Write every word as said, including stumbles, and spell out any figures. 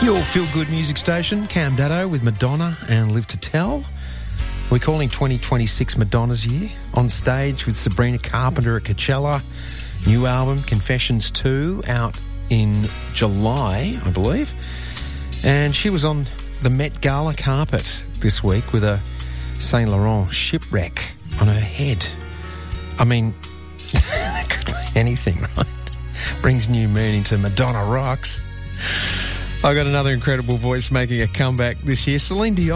Your feel-good music station, Cam Daddo with Madonna and Live to Tell. We're calling twenty twenty-six Madonna's year. On stage with Sabrina Carpenter at Coachella. New album, Confessions two, out in July, I believe. And she was on the Met Gala carpet this week with a Saint Laurent shipwreck on her head. I mean, that could be anything, right? Brings new meaning to Madonna Rocks. I got another incredible voice making a comeback this year. Celine Dion.